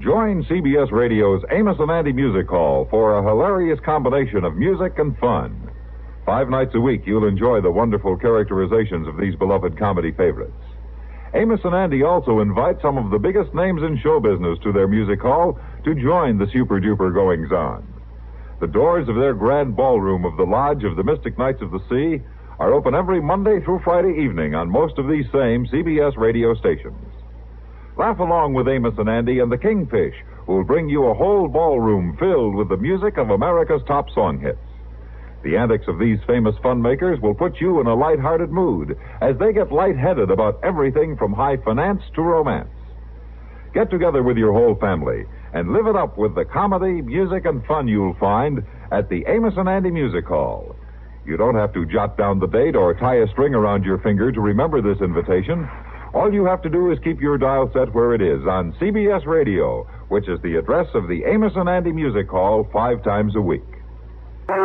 Join CBS Radio's Amos and Andy Music Hall for a hilarious combination of music and fun. 5 nights a week, you'll enjoy the wonderful characterizations of these beloved comedy favorites. Amos and Andy also invite some of the biggest names in show business to their music hall to join the super-duper goings-on. The doors of their grand ballroom of the Lodge of the Mystic Knights of the Sea are open every Monday through Friday evening on most of these same CBS radio stations. Laugh along with Amos and Andy and the Kingfish, who will bring you a whole ballroom filled with the music of America's top song hits. The antics of these famous fun makers will put you in a light-hearted mood as they get light-headed about everything from high finance to romance. Get together with your whole family and live it up with the comedy, music, and fun you'll find at the Amos and Andy Music Hall. You don't have to jot down the date or tie a string around your finger to remember this invitation. All you have to do is keep your dial set where it is on CBS Radio, which is the address of the Amos and Andy Music Hall 5 times a week.